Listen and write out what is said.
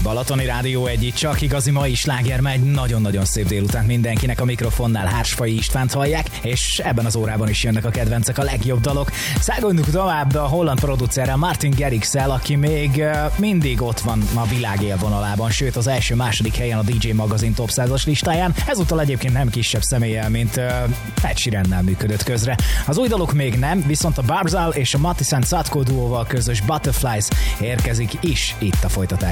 Balatoni Rádió 1, itt csak igazi mai sláger megy. Nagyon-nagyon szép délután mindenkinek, a mikrofonnál Hársfai Istvánt hallják, és ebben az órában is jönnek a kedvencek, a legjobb dalok. Száguljunk tovább a holland producerrel, Martin Garrixsel, aki még mindig ott van a világ élvonalában, sőt az első-második helyen a DJ Magazine Top 100-as listáján. Ezúttal egyébként nem kisebb személlyel, mint Ed Sheerannel működött közre. Az új dalok még nem, viszont a Barzal és a Mathis & Sadko duóval közös Butterflies érkezik is itt a folytatás.